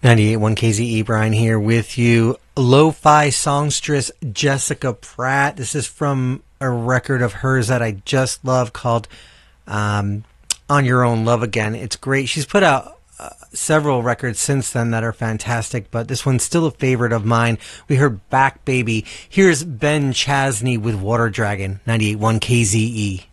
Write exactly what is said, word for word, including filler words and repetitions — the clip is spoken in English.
ninety-eight point one K Z E, Brian here with you. Lo-fi songstress Jessica Pratt. This is from a record of hers that I just love called um, On Your Own Love Again. It's great. She's put out uh, several records since then that are fantastic, but this one's still a favorite of mine. We heard Back Baby. Here's Ben Chasney with Water Dragon, ninety-eight point one K Z E.